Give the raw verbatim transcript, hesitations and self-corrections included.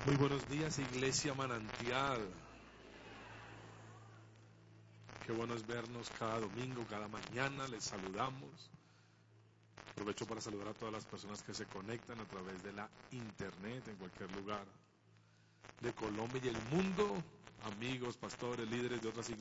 Muy buenos días, Iglesia Manantial. Qué bueno es vernos cada domingo, cada mañana. Les saludamos. Aprovecho para saludar a todas las personas que se conectan a través de la internet en cualquier lugar de Colombia y el mundo. Amigos, pastores, líderes de otras iglesias